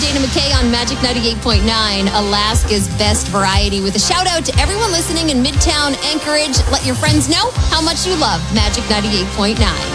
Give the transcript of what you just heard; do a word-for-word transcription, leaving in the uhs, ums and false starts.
Dana McKay on Magic ninety-eight point nine, Alaska's best variety, with a shout out to everyone listening in Midtown Anchorage. Let your friends know how much you love Magic ninety-eight point nine.